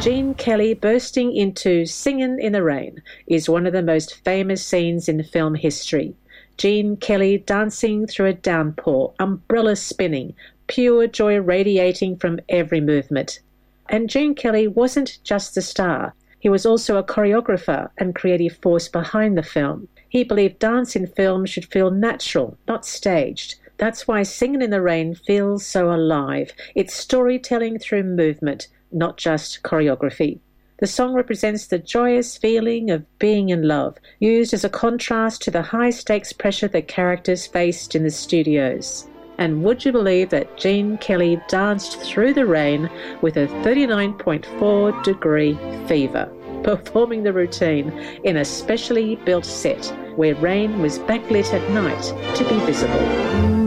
Gene Kelly bursting into Singin' in the Rain is one of the most famous scenes in film history. Gene Kelly dancing through a downpour, umbrellas spinning, pure joy radiating from every movement. And Gene Kelly wasn't just the star. He was also a choreographer and creative force behind the film. He believed dance in film should feel natural, not staged. That's why Singin' in the Rain feels so alive. It's storytelling through movement, not just choreography. The song represents the joyous feeling of being in love, used as a contrast to the high-stakes pressure the characters faced in the studios. And would you believe that Gene Kelly danced through the rain with a 39.4-degree fever, performing the routine in a specially built set where rain was backlit at night to be visible.